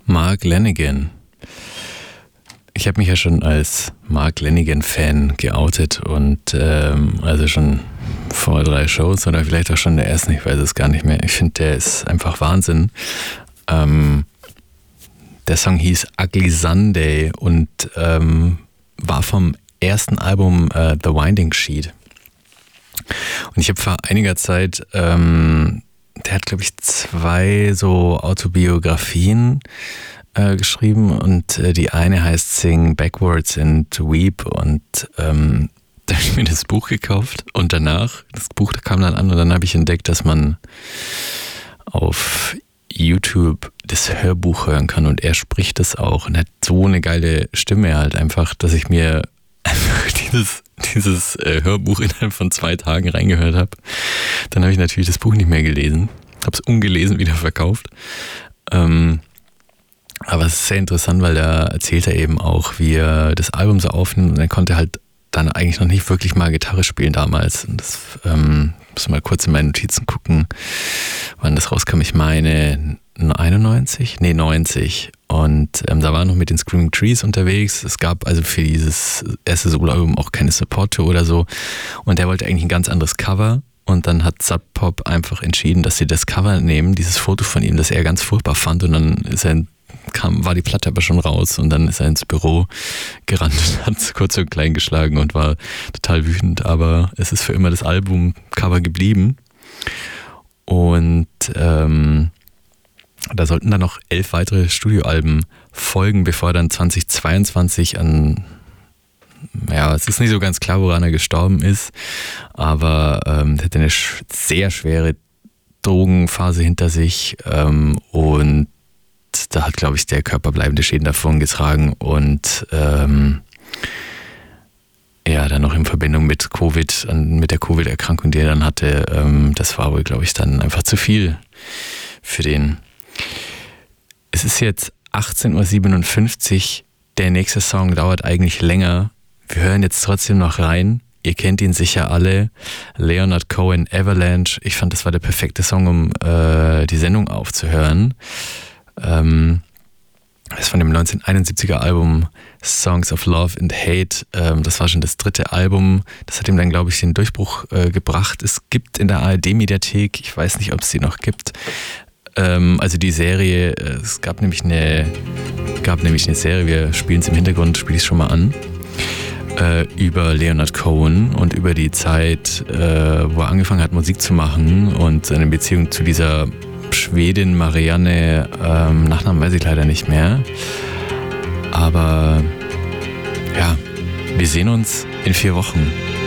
Mark Lanegan. Ich habe mich ja schon als Mark Lanegan-Fan geoutet und also schon vor 3 Shows oder vielleicht auch schon der ersten, ich weiß es gar nicht mehr. Ich finde, der ist einfach Wahnsinn. Der Song hieß Ugly Sunday und war vom ersten Album The Winding Sheet. Und ich habe vor einiger Zeit, der hat glaube ich 2 so Autobiografien geschrieben und die eine heißt Sing Backwards and Weep und da habe ich mir das Buch gekauft und danach, das Buch kam dann an und dann habe ich entdeckt, dass man auf YouTube das Hörbuch hören kann und er spricht das auch und hat so eine geile Stimme halt einfach, dass ich mir einfach dieses Hörbuch innerhalb von 2 Tagen reingehört habe. Dann habe ich natürlich das Buch nicht mehr gelesen, habe es ungelesen wieder verkauft. Aber es ist sehr interessant, weil da erzählt er eben auch, wie er das Album so aufnimmt und er konnte halt dann eigentlich noch nicht wirklich mal Gitarre spielen damals. Und das muss mal kurz in meine Notizen gucken, wann das rauskam. Ich meine 91? Nee, 90. Und da war er noch mit den Screaming Trees unterwegs. Es gab also für dieses erste Soloalbum auch keine Support-Tour oder so. Und der wollte eigentlich ein ganz anderes Cover. Und dann hat Sub Pop einfach entschieden, dass sie das Cover nehmen, dieses Foto von ihm, das er ganz furchtbar fand. Und dann war die Platte aber schon raus und dann ist er ins Büro gerannt und hat es kurz und klein geschlagen und war total wütend, aber es ist für immer das Albumcover geblieben und da sollten dann noch 11 weitere Studioalben folgen, bevor dann 2022 es ist nicht so ganz klar, woran er gestorben ist, aber er hatte eine sehr schwere Drogenphase hinter sich und da hat, glaube ich, der Körper bleibende Schäden davon getragen und dann noch in Verbindung mit Covid, mit der Covid-Erkrankung, die er dann hatte, das war wohl, glaube ich, dann einfach zu viel für den. Es ist jetzt 18.57 Uhr, der nächste Song dauert eigentlich länger. Wir hören jetzt trotzdem noch rein. Ihr kennt ihn sicher alle. Leonard Cohen, Avalanche. Ich fand, das war der perfekte Song, um die Sendung aufzuhören. Das ist von dem 1971er Album Songs of Love and Hate. Das war schon das 3. Album. Das hat ihm dann, glaube ich, den Durchbruch gebracht. Es gibt in der ARD-Mediathek, ich weiß nicht, ob es die noch gibt, also die Serie, es gab nämlich eine Serie, wir spielen es im Hintergrund, spiele ich es schon mal an, über Leonard Cohen und über die Zeit, wo er angefangen hat, Musik zu machen und seine Beziehung zu dieser Schwedin Marianne, Nachnamen weiß ich leider nicht mehr. Aber ja, wir sehen uns in 4 Wochen.